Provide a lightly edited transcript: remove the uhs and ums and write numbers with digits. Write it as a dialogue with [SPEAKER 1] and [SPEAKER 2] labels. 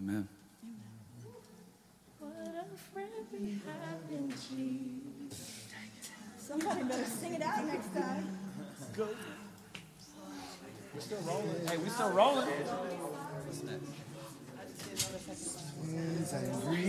[SPEAKER 1] Amen.
[SPEAKER 2] What a friend we have in Jesus. Somebody better sing it out next time.
[SPEAKER 1] We're still rolling. Hey, we still rolling. What's next?
[SPEAKER 3] Winds and